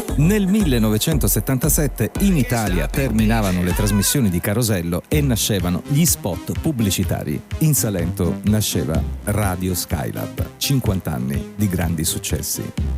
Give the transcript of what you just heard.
Nel 1977 in Italia terminavano le trasmissioni di Carosello e nascevano gli spot pubblicitari. In Salento nasceva Radio Skylab, 50 anni di grandi successi.